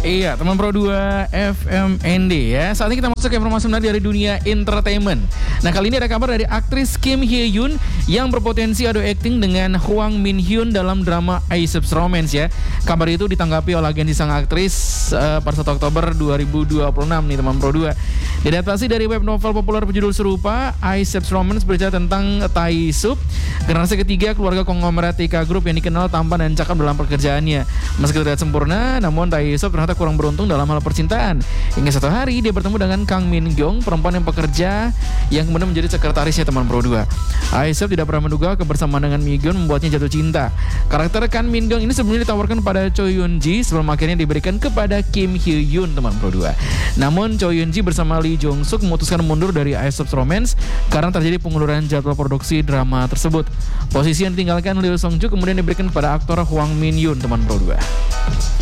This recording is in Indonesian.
Iya, teman Pro 2 FMND ya. Saat ini kita masuk ke informasi menarik dari dunia entertainment. Nah, kali ini ada kabar dari aktris Kim Hye Yoon yang berpotensi adu akting dengan Hwang Min Hyun dalam drama Aesop's Romance ya. Kabar itu ditanggapi oleh agensi sang aktris pada 1 Oktober 2026 nih teman Pro 2. Diadaptasi dari web novel populer berjudul serupa, Aesop's Romance bercerita tentang Tae-sup, generasi ketiga keluarga konglomerat TK Group yang dikenal tampan dan cakap dalam pekerjaannya. Meski terlihat sempurna, namun Tae-sup ternyata kurang beruntung dalam hal percintaan. Hingga satu hari dia bertemu dengan Kang Min Gyong, perempuan yang pekerja yang kemudian menjadi sekretarisnya teman Pro 2. Aesop tidak pernah menduga kebersamaan dengan Mi Gyong membuatnya jatuh cinta. Karakter Kang Min Gyong ini sebelumnya ditawarkan pada Choi Yoon Ji sebelum akhirnya diberikan kepada Kim Hye Yoon teman Pro 2. Namun Choi Yoon Ji bersama Lee Jong Suk memutuskan mundur dari Aesop's Romance karena terjadi pengunduran jadwal produksi drama tersebut. Posisi yang ditinggalkan Lee Song Ju kemudian diberikan kepada aktor Hwang Min Hyun teman Pro 2.